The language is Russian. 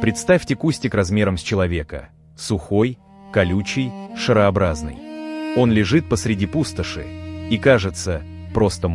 Представьте кустик размером с человека, сухой, колючий, шарообразный. Он лежит посреди пустоши и, кажется, просто